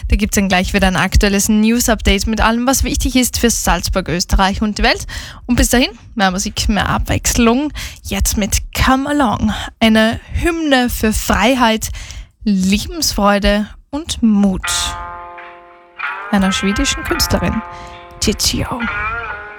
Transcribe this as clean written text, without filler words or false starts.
Da gibt es dann gleich wieder ein aktuelles News-Update mit allem, was wichtig ist für Salzburg, Österreich und die Welt. Und bis dahin, mehr Musik, mehr Abwechslung. Jetzt mit Come Along, eine Hymne für Freiheit, Lebensfreude und Mut. Einer schwedischen Künstlerin, Tichio.